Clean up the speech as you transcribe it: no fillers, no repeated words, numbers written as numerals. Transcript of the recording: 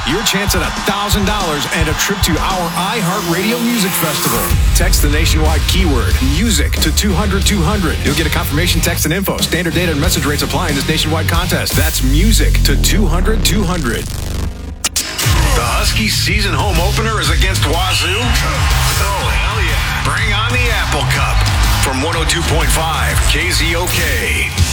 your chance at $1,000 and a trip to our iHeartRadio Music Festival. Text the nationwide keyword music to 200-200. You'll get a confirmation text and info. Standard data and message rates apply in this nationwide contest. That's music to 200-200. The Huskies season home opener is against Wazoo? Oh, hell yeah. Bring on the Apple Cup from 102.5 KZOK.